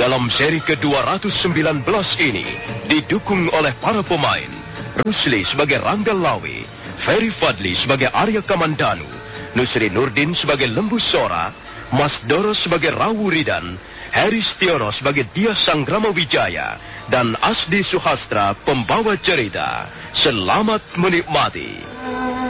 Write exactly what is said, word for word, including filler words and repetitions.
Dalam seri ke dua ratus sembilan belas ini, didukung oleh para pemain, Rusli sebagai Rangga Lawi, Ferry Fadli sebagai Arya Kamandanu, Nusri Nurdin sebagai Lembu Sora, Mas Doro sebagai Rawu Ridan, Heri Stiono sebagai Dia Sanggrama Wijaya, dan Asdi Suhastra pembawa cerita. Selamat menikmati.